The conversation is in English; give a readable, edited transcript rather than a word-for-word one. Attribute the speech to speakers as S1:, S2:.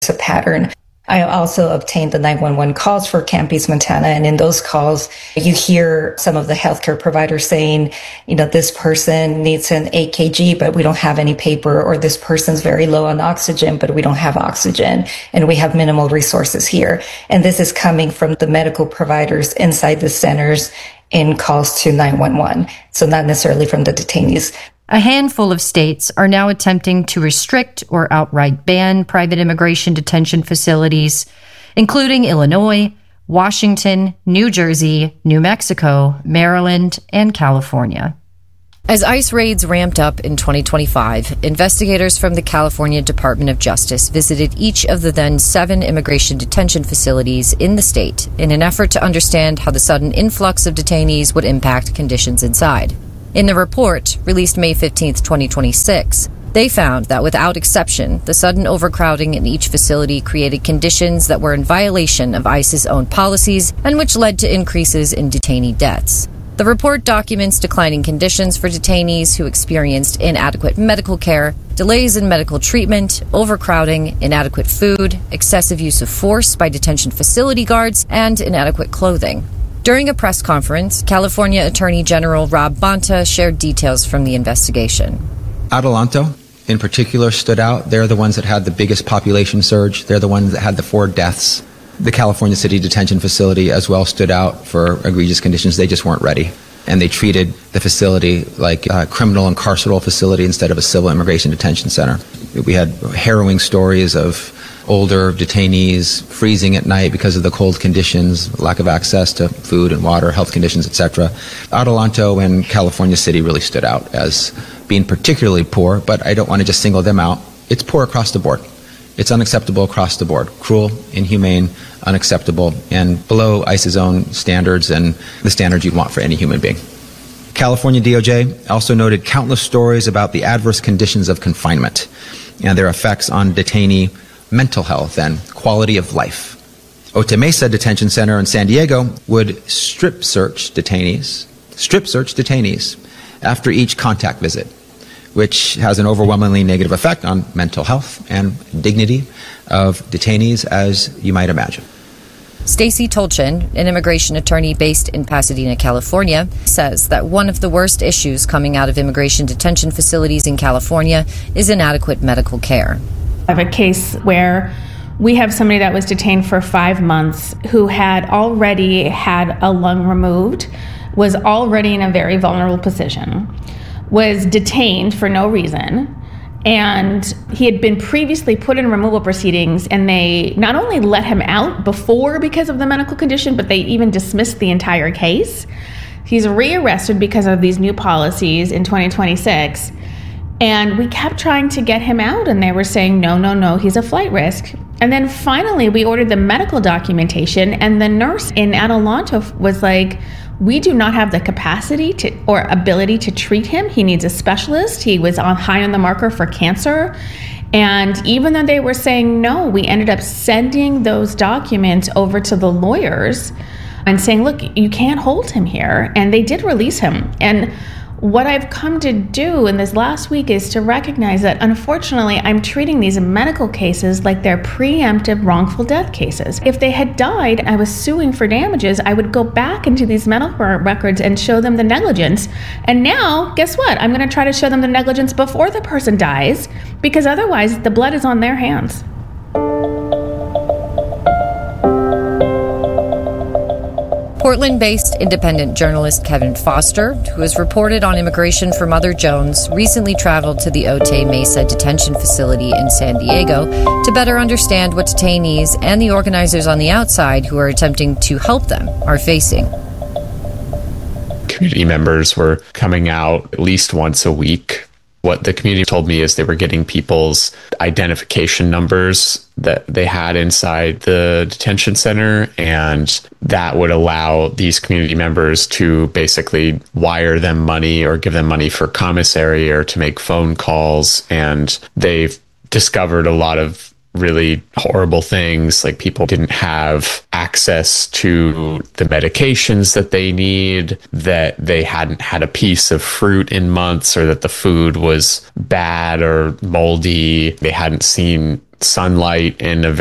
S1: It's a pattern. I also obtained the 911 calls for Camp East Montana. And in those calls, you hear some of the healthcare providers saying, this person needs an AKG, but we don't have any paper, or this person's very low on oxygen, but we don't have oxygen, and we have minimal resources here. And this is coming from the medical providers inside the centers in calls to 911. So not necessarily from the detainees.
S2: A handful of states are now attempting to restrict or outright ban private immigration detention facilities, including Illinois, Washington, New Jersey, New Mexico, Maryland, and California. As ICE raids ramped up in 2025, investigators from the California Department of Justice visited each of the then 7 immigration detention facilities in the state in an effort to understand how the sudden influx of detainees would impact conditions inside. In the report, released May 15, 2026, they found that without exception, the sudden overcrowding in each facility created conditions that were in violation of ICE's own policies and which led to increases in detainee deaths. The report documents declining conditions for detainees who experienced inadequate medical care, delays in medical treatment, overcrowding, inadequate food, excessive use of force by detention facility guards, and inadequate clothing. During a press conference, California Attorney General Rob Bonta shared details from the investigation.
S3: Adelanto, in particular, stood out. They're the ones that had the biggest population surge. They're the ones that had the 4 deaths. The California City Detention Facility as well stood out for egregious conditions. They just weren't ready. And they treated the facility like a criminal and carceral facility instead of a civil immigration detention center. We had harrowing stories of older detainees freezing at night because of the cold conditions, lack of access to food and water, health conditions, etc. Adelanto and California City really stood out as being particularly poor, but I don't want to just single them out. It's poor across the board. It's unacceptable across the board. Cruel, inhumane, unacceptable, and below ICE's own standards and the standards you'd want for any human being. California DOJ also noted countless stories about the adverse conditions of confinement and their effects on detainee mental health and quality of life. Otay Mesa Detention Center in San Diego would strip search detainees after each contact visit, which has an overwhelmingly negative effect on mental health and dignity of detainees, as you might imagine.
S2: Stacy Tolchin, an immigration attorney based in Pasadena, California, says that one of the worst issues coming out of immigration detention facilities in California is inadequate medical care.
S4: I have a case where we have somebody that was detained for 5 months who had already had a lung removed, was already in a very vulnerable position, was detained for no reason, and he had been previously put in removal proceedings, and they not only let him out before because of the medical condition, but they even dismissed the entire case. He's rearrested because of these new policies in 2026. And we kept trying to get him out, and they were saying, no, he's a flight risk. And then finally, we ordered the medical documentation, and the nurse in Adelanto was like, we do not have the capacity to or ability to treat him. He needs a specialist. He was high on the marker for cancer. And even though they were saying no, we ended up sending those documents over to the lawyers and saying, look, you can't hold him here. And they did release him. And what I've come to do in this last week is to recognize that, unfortunately, I'm treating these medical cases like they're preemptive wrongful death cases. If they had died and I was suing for damages, I would go back into these medical records and show them the negligence. And now, guess what? I'm going to try to show them the negligence before the person dies, because otherwise the blood is on their hands.
S2: Portland-based independent journalist Kevin Foster, who has reported on immigration for Mother Jones, recently traveled to the Otay Mesa detention facility in San Diego to better understand what detainees and the organizers on the outside who are attempting to help them are facing.
S5: Community members were coming out at least once a week. What the community told me is they were getting people's identification numbers that they had inside the detention center, and that would allow these community members to basically wire them money or give them money for commissary or to make phone calls. And they've discovered a lot of really horrible things, like people didn't have access to the medications that they need, that they hadn't had a piece of fruit in months, or that the food was bad or moldy. They hadn't seen sunlight and a